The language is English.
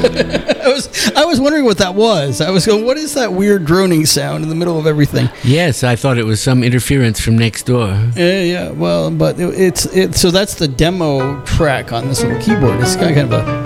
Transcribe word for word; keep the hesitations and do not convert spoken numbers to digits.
I was I was wondering what that was. I was going, what is that weird droning sound in the middle of everything? Yes, I thought it was some interference from next door. Yeah, yeah. Well, but it, it's it. So that's the demo track on this little keyboard. It's got kind of a